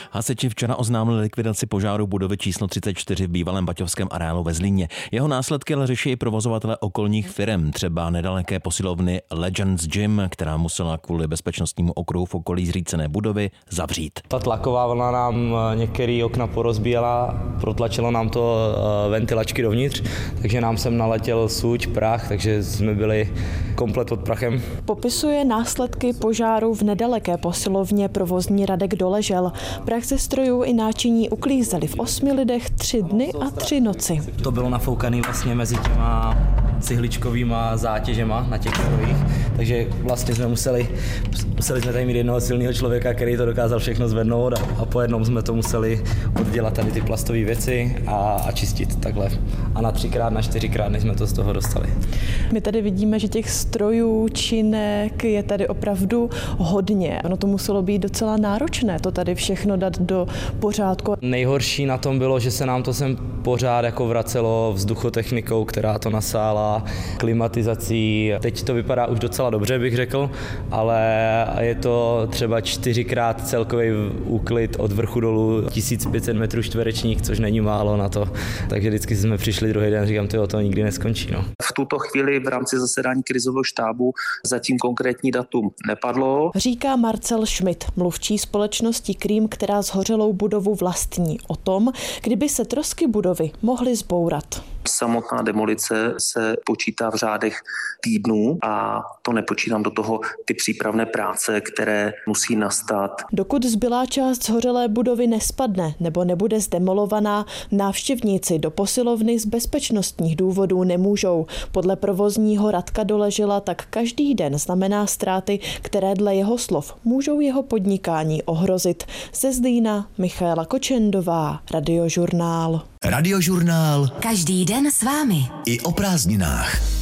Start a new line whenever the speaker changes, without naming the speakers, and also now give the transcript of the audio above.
Hasiči včera oznámili likvidaci požáru budovy číslo 34 v bývalém baťovském areálu ve Zlíně. Jeho následky ale řeší i provozovatelé okolních firem, třeba nedaleké posilovny Legends Gym, která musela kvůli bezpečnostnímu okruhu v okolí zřícené budovy zavřít.
Ta tlaková vlna nám některé okna porozbíjela, protlačilo nám to ventilačky dovnitř, takže nám sem naletěl suť, prach, takže jsme byli komplet pod prachem.
Popisuje následky požáru v nedaleké posilovně provozní Radek Doležel. Prach ze strojů i náčiní uklízeli v 8 lidech 3 dny a 3 noci.
To bylo nafoukané vlastně mezi těma cihličkovýma zátěžema na těch strojích, takže vlastně jsme museli tady mít jednoho silného člověka, který to dokázal všechno zvednout a po jednom jsme to museli oddělat tady ty plastové věci a čistit takhle. A na 3x, na 4x, než jsme to z toho dostali.
My tady vidíme, že těch strojů, činek je tady opravdu hodně. Ono to muselo být docela náročné, to tady všechno dát do pořádku.
Nejhorší na tom bylo, že se nám to sem pořád jako vracelo vzduchotechnikou, která to nasála, klimatizací. Teď to vypadá už docela dobře, bych řekl, ale je to třeba 4x celkový úklid od vrchu dolů 1500 metrů čtverečních, což není málo na to. Takže vždycky jsme přišli druhý den, říkám, to nikdy neskončí. No.
V tuto chvíli v rámci zasedání krizového štábu zatím konkrétní datum nepadlo.
Říká Marcel Schmidt, mluvčí společnosti Cream, která zhořelou budovu vlastní, o tom, kdyby se trosky budovy mohly zbourat.
Samotná demolice se počítá v řádech týdnů a to nepočítám do toho ty přípravné práce, které musí nastat.
Dokud zbylá část zhořelé budovy nespadne nebo nebude zdemolovaná, návštěvníci do posilovny z bezpečnostních důvodů nemůžou. Podle provozního Radka Doležela tak každý den znamená ztráty, které dle jeho slov můžou jeho podnikání ohrozit. Ze Zlína Michaela Kočendová, Radiožurnál.
Radiožurnál.
Každý den s vámi.
I o prázdninách.